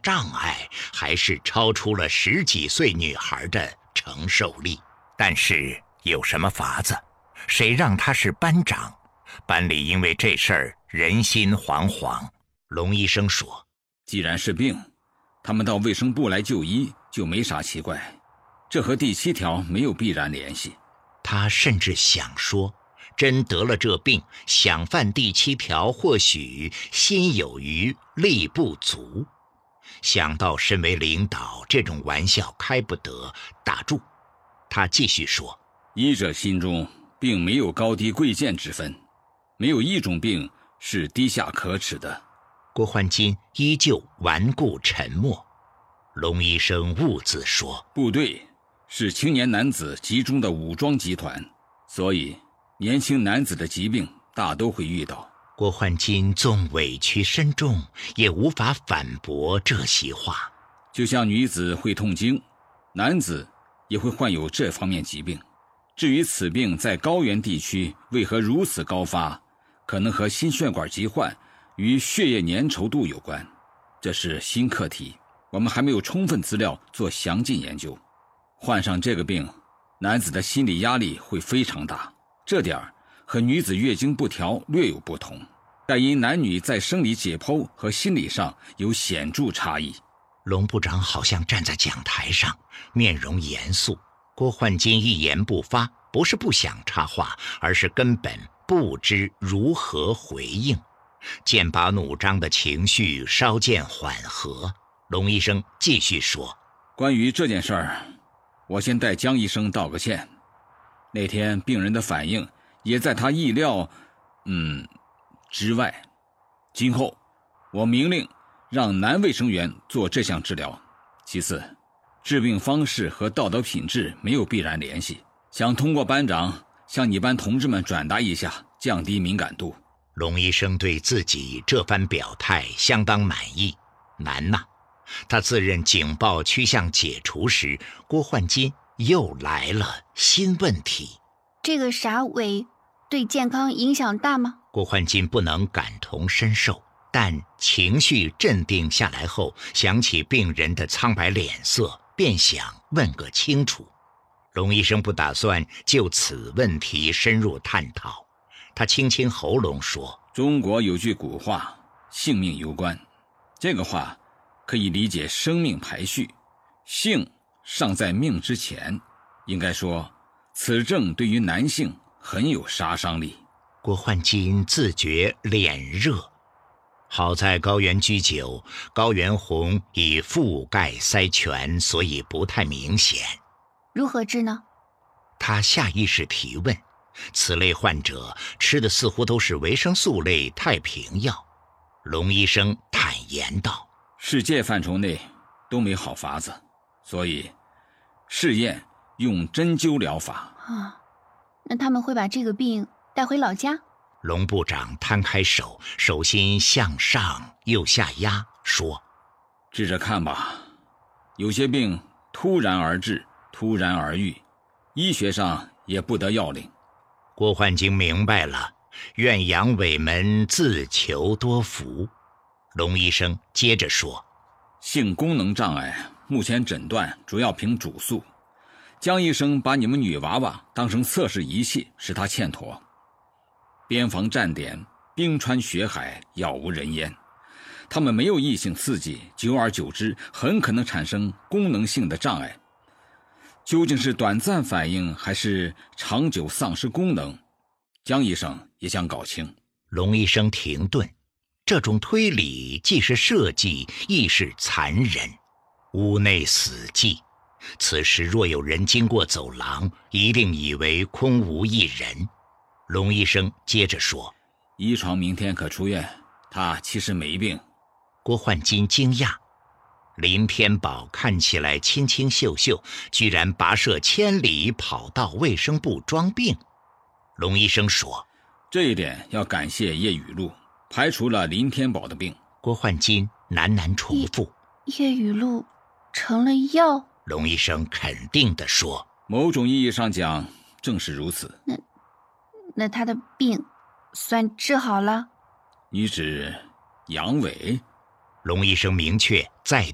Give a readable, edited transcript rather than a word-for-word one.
障碍还是超出了10几岁女孩的承受力。但是有什么法子？谁让他是班长？班里因为这事儿人心惶惶。龙医生说， 既然是病，他们到卫生部来就医就没啥奇怪，这和第7条没有必然联系。 他甚至想说，真得了这病，想犯第7条或许心有余力不足。想到身为领导，这种玩笑开不得，打住。他继续说， 医者心中并没有高低贵贱之分，没有一种病是低下可耻的。 郭焕金依旧顽固沉默。龙医生兀自说， 部队是青年男子集中的武装集团，所以年轻男子的疾病大都会遇到。 郭焕金纵委屈深重，也无法反驳这些话。 就像女子会痛经，男子也会患有这方面疾病。至于此病在高原地区为何如此高发，可能和心血管疾患与血液粘稠度有关，这是新课题，我们还没有充分资料做详尽研究。患上这个病，男子的心理压力会非常大，这点和女子月经不调略有不同，但因男女在生理解剖和心理上有显著差异。 龙部长好像站在讲台上，面容严肃。郭焕金一言不发，不是不想插话，而是根本不知如何回应。剑拔弩张的情绪稍见缓和，龙医生继续说， 关于这件事儿，我先代江医生道个歉。那天病人的反应也在他意料之外。今后我明令让男卫生员做这项治疗。其次，治病方式和道德品质没有必然联系，想通过班长向你班同志们转达一下，降低敏感度。 龙医生对自己这番表态相当满意。难呐，他自认警报趋向解除时，郭焕金又来了新问题。 这个傻伟对健康影响大吗？ 郭焕金不能感同身受，但情绪镇定下来后，想起病人的苍白脸色，便想问个清楚。龙医生不打算就此问题深入探讨，他清清喉咙说， 中国有句古话，性命攸关，这个话可以理解生命排序，性尚在命之前，应该说此症对于男性很有杀伤力。 郭焕金自觉脸热，好在高原居久，高原红已覆盖腮全，所以不太明显。 如何治呢？ 他下意识提问，此类患者吃的似乎都是维生素类太平药。龙医生坦言道， 世界范畴内都没好法子，所以试验用针灸疗法。 那他们会把这个病带回老家？ 龙部长摊开手，手心向上又下压，说， 治着看吧，有些病突然而至，突然而愈，医学上也不得要领。 郭焕金明白了，愿阳痿们自求多福。龙医生接着说， 性功能障碍目前诊断主要凭主诉，江医生把你们女娃娃当成测试仪器，使他欠妥。边防站点冰川雪海，杳无人烟，他们没有异性刺激，久而久之很可能产生功能性的障碍。究竟是短暂反应还是长久丧失功能，江医生也想搞清。 龙医生停顿，这种推理既是设计，亦是残忍。屋内死寂，此时若有人经过走廊，一定以为空无一人。龙医生接着说， 医床明天可出院，他其实没病。 郭焕金惊讶，林天宝看起来清清秀秀，居然跋涉千里跑到卫生部装病。龙医生说， 这一点要感谢叶雨露，排除了林天宝的病。 郭焕金喃喃重复， 叶雨露成了药？ 龙医生肯定地说， 某种意义上讲正是如此。 那他的病算治好了？ 你指阳痿？ 龙医生明确再